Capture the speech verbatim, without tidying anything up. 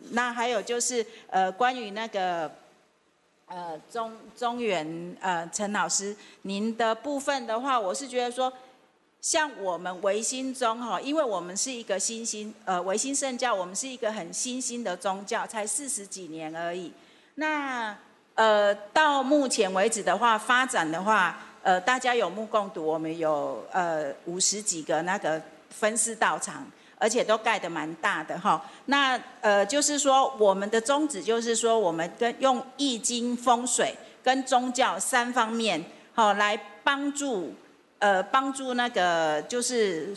那还有就是呃，关于那个呃中中原呃陈老师您的部分的话，我是觉得说。像我们维新宗哈，因为我们是一个新兴呃维新圣教，我们是一个很新兴的宗教，才四十几年而已。那呃到目前为止的话，发展的话，呃大家有目共睹，我们有呃五十几个那个分寺道场，而且都盖得蛮大的哈。那呃就是说，我们的宗旨就是说，我们跟用易经风水跟宗教三方面，好来帮助。呃，帮助那个就是